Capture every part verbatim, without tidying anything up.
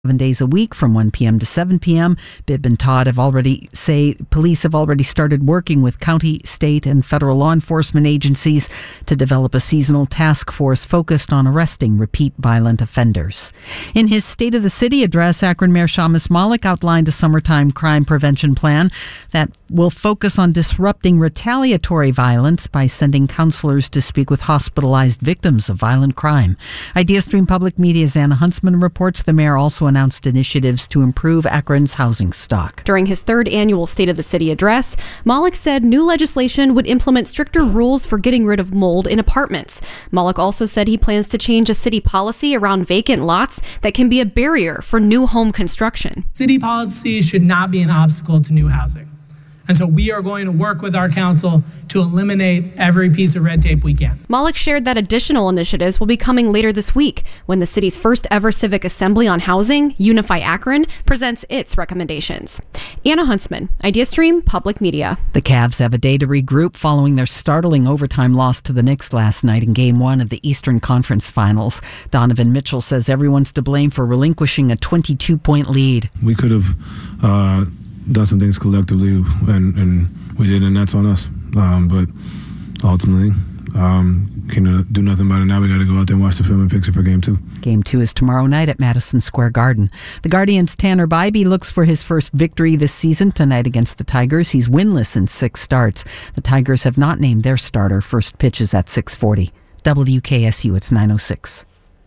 Seven days a week from one p.m. to seven p.m. Bibb and Todd have already say police have already started working with county, state, and federal law enforcement agencies to develop a seasonal task force focused on arresting repeat violent offenders. In his State of the City address, Akron Mayor Shamus Malik outlined a summertime crime prevention plan that will focus on disrupting retaliatory violence by sending counselors to speak with hospitalized victims of violent crime. IdeaStream Public Media's Anna Huntsman reports the mayor also announced initiatives to improve Akron's housing stock. During his third annual State of the City address, Malik said new legislation would implement stricter rules for getting rid of mold in apartments. Malik also said he plans to change a city policy around vacant lots that can be a barrier for new home construction. City policy should not be an obstacle to new housing. And so we are going to work with our council to eliminate every piece of red tape we can. Malik shared that additional initiatives will be coming later this week when the city's first ever civic assembly on housing, Unify Akron, presents its recommendations. Anna Huntsman, IdeaStream Public Media. The Cavs have a day to regroup following their startling overtime loss to the Knicks last night in Game one of the Eastern Conference Finals. Donovan Mitchell says everyone's to blame for relinquishing a twenty-two point lead. We could have uh, done some things collectively, and, and we did, and that's on us. Um, but ultimately, um, can't do nothing about it now. We got to go out there and watch the film and fix it for game two. Game two is tomorrow night at Madison Square Garden. The Guardians' Tanner Bybee looks for his first victory this season tonight against the Tigers. He's winless in six starts. The Tigers have not named their starter. First pitch is at six forty. W K S U, it's nine oh six.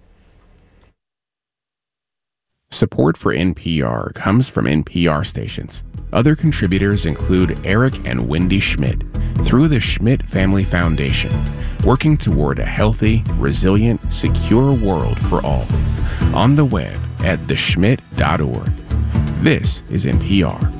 Support for N P R comes from N P R stations. Other contributors include Eric and Wendy Schmidt through the Schmidt Family Foundation, working toward a healthy, resilient, secure world for all. On the web at the schmidt dot org. This is N P R.